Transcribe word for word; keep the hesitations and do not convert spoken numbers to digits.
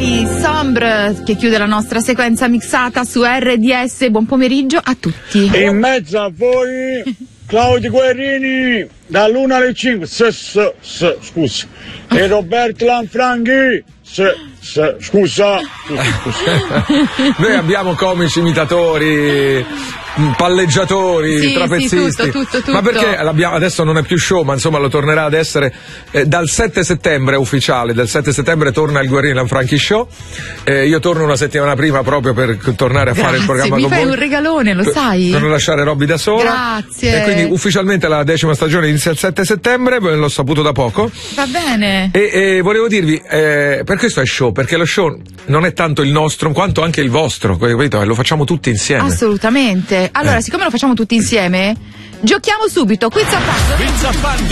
di Sombre che chiude la nostra sequenza mixata su R D S. Buon pomeriggio a tutti. E in mezzo a voi Claudio Guerrini dall'una alle cinque, s, s, s, scusa, e Roberto Lanfranghi, s, s, scusa, scusa. Noi abbiamo comici imitatori, palleggiatori, sì, trapezzisti. Sì, tutto, tutto, tutto. Ma perché l'abbiamo, adesso non è più show, ma insomma lo tornerà ad essere eh, dal sette settembre ufficiale, dal sette settembre torna il Guerrini Lanfranchi Show. Eh, io torno una settimana prima proprio per tornare a Grazie, fare il programma mi con fai voi. un regalone, lo sai? Per non lasciare Robby da sola. Grazie. E quindi ufficialmente la decima stagione inizia il sette settembre, l'ho saputo da poco. Va bene. E, e volevo dirvi, eh, per questo è show, perché lo show non è tanto il nostro quanto anche il vostro, capito? Lo facciamo tutti insieme. Assolutamente. Allora, Eh. siccome lo facciamo tutti insieme, giochiamo subito. Quiz a Fando. Quiz a Fando.